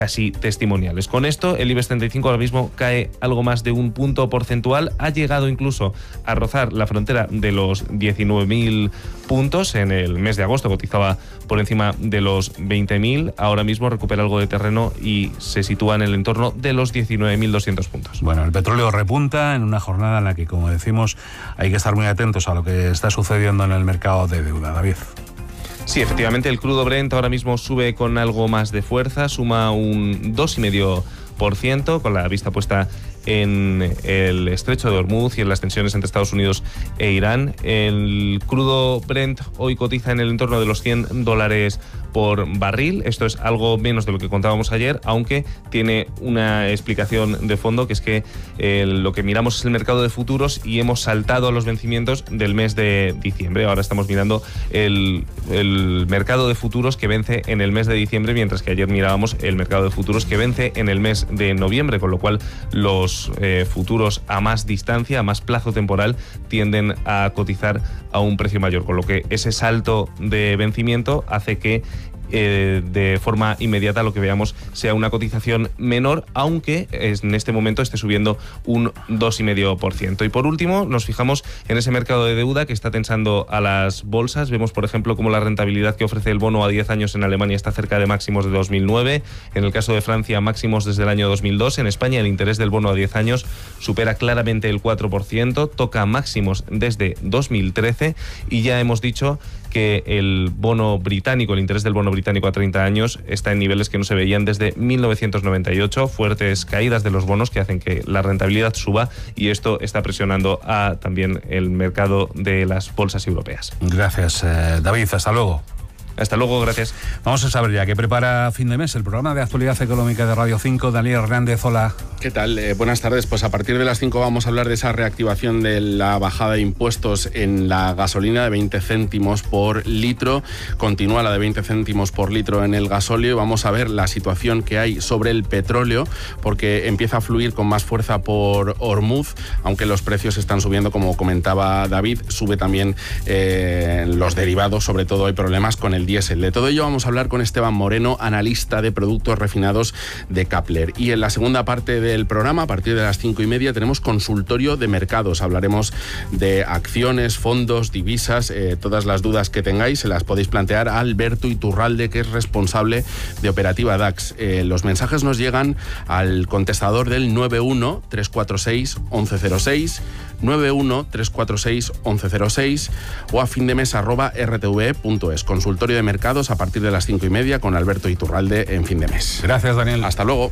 casi testimoniales. Con esto, el IBEX 35 ahora mismo cae algo más de un punto porcentual, ha llegado incluso a rozar la frontera de los 19.000 puntos. En el mes de agosto cotizaba por encima de los 20.000, ahora mismo recupera algo de terreno y se sitúa en el entorno de los 19.200 puntos. Bueno, el petróleo repunta en una jornada en la que, como decimos, hay que estar muy atentos a lo que está sucediendo en el mercado de deuda. David. Sí, efectivamente, el crudo Brent ahora mismo sube con algo más de fuerza, suma un 2,5%, con la vista puesta en el estrecho de Hormuz y en las tensiones entre Estados Unidos e Irán. El crudo Brent hoy cotiza en el entorno de los $100 por barril. Esto es algo menos de lo que contábamos ayer, aunque tiene una explicación de fondo, que es que lo que miramos es el mercado de futuros y hemos saltado a los vencimientos del mes de diciembre. Ahora estamos mirando el mercado de futuros que vence en el mes de diciembre, mientras que ayer mirábamos el mercado de futuros que vence en el mes de noviembre, con lo cual los futuros a más distancia, a más plazo temporal, tienden a cotizar a un precio mayor, con lo que ese salto de vencimiento hace que de forma inmediata lo que veamos sea una cotización menor, aunque en este momento esté subiendo un 2,5%. Y por último, nos fijamos en ese mercado de deuda que está tensando a las bolsas. Vemos, por ejemplo, cómo la rentabilidad que ofrece el bono a 10 años en Alemania está cerca de máximos de 2009. En el caso de Francia, máximos desde el año 2002. En España, el interés del bono a 10 años supera claramente el 4%, toca máximos desde 2013 y ya hemos dicho que el bono británico, el interés del bono británico a 30 años está en niveles que no se veían desde 1998, fuertes caídas de los bonos que hacen que la rentabilidad suba, y esto está presionando a también el mercado de las bolsas europeas. Gracias, David. Hasta luego. Hasta luego, gracias. Vamos a saber ya qué prepara Fin de Mes, el programa de actualidad económica de Radio 5. Daniel Hernández, hola. ¿Qué tal? Buenas tardes. Pues a partir de las 5 vamos a hablar de esa reactivación de la bajada de impuestos en la gasolina de 20 céntimos por litro. Continúa la de 20 céntimos por litro en el gasóleo. Vamos a ver la situación que hay sobre el petróleo, porque empieza a fluir con más fuerza por Hormuz, aunque los precios están subiendo, como comentaba David. Sube también los derivados, sobre todo hay problemas con el diésel. De todo ello vamos a hablar con Esteban Moreno, analista de productos refinados de Kapler. Y en la segunda parte del programa, a partir de las 5:30, tenemos consultorio de mercados. Hablaremos de acciones, fondos, divisas. Todas las dudas que tengáis se las podéis plantear a Alberto Iturralde, que es responsable de Operativa DAX. Los mensajes nos llegan al contestador del 91-346-1106, 91-346-1106 o a findemes@rtve.es. Consultorio de mercados a partir de las 5:30 con Alberto Iturralde en Fin de Mes. Gracias, Daniel. Hasta luego.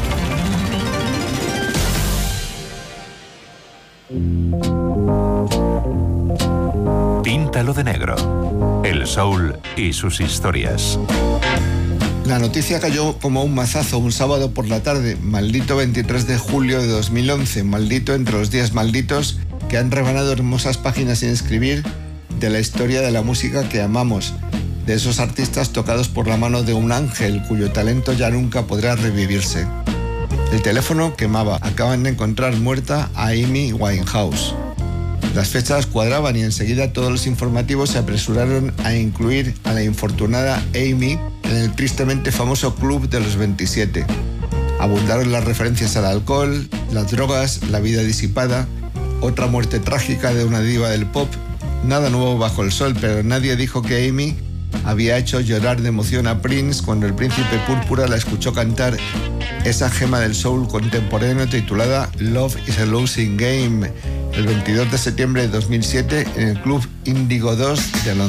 Píntalo de negro. El soul y sus historias. La noticia cayó como un mazazo un sábado por la tarde. Maldito 23 de julio de 2011. Maldito entre los días malditos que han rebanado hermosas páginas sin escribir de la historia de la música que amamos. De esos artistas tocados por la mano de un ángel cuyo talento ya nunca podrá revivirse. El teléfono quemaba. Acaban de encontrar muerta a Amy Winehouse. Las fechas cuadraban y enseguida todos los informativos se apresuraron a incluir a la infortunada Amy en el tristemente famoso Club de los 27. Abundaron las referencias al alcohol, las drogas, la vida disipada, otra muerte trágica de una diva del pop. Nada nuevo bajo el sol, pero nadie dijo que Amy había hecho llorar de emoción a Prince cuando el príncipe púrpura la escuchó cantar esa gema del soul contemporáneo titulada Love is a Losing Game, el 22 de septiembre de 2007 en el Club Índigo 2 de Londres.